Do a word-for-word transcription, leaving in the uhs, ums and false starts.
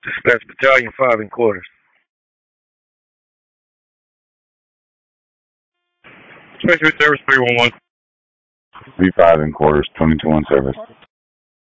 Dispatch Battalion five in quarters. Special Service three one one. V five in quarters, twenty-two one service.